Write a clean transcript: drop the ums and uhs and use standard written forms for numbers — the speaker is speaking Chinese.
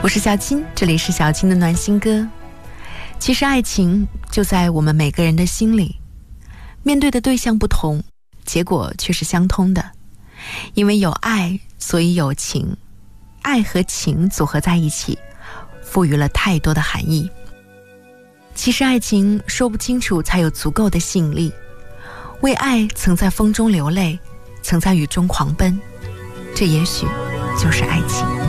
我是小青，这里是小青的暖心歌。其实爱情就在我们每个人的心里，面对的对象不同，结果却是相通的。因为有爱，所以有情，爱和情组合在一起，赋予了太多的含义。其实爱情说不清楚才有足够的吸引力。为爱曾在风中流泪，曾在雨中狂奔，这也许就是爱情。